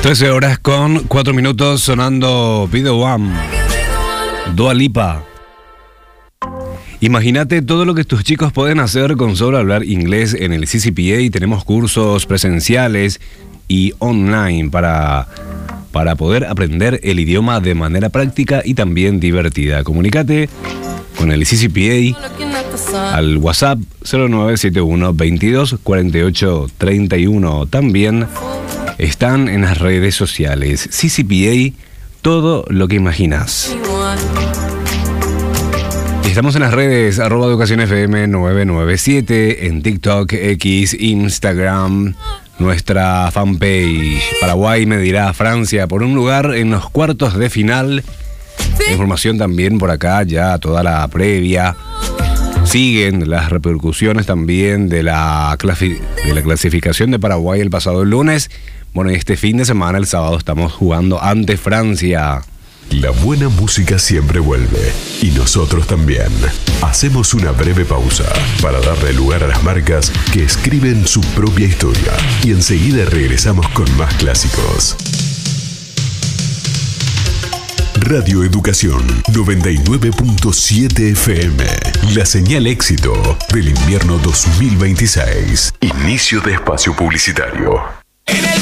13 horas con 4 minutos sonando Video One, Dua Lipa. Imagínate todo lo que tus chicos pueden hacer con solo hablar inglés en el CCPA. Tenemos cursos presenciales y online para poder aprender el idioma de manera práctica y también divertida. Comunícate con el CCPA al WhatsApp 0971 22 48 31. También están en las redes sociales. CCPA, todo lo que imaginas. Estamos en las redes @EducaciónFM 997, en TikTok, X, Instagram, nuestra fanpage. Paraguay medirá a Francia por un lugar en los cuartos de final. Información también por acá, ya toda la previa. Siguen las repercusiones también de la clasificación de Paraguay el pasado lunes. Bueno, este fin de semana, el sábado, estamos jugando ante Francia. La buena música siempre vuelve, y nosotros también. Hacemos una breve pausa para darle lugar a las marcas que escriben su propia historia, y enseguida regresamos con más clásicos. Radio Educación 99.7 FM. La señal éxito del invierno 2026. Inicio de espacio publicitario.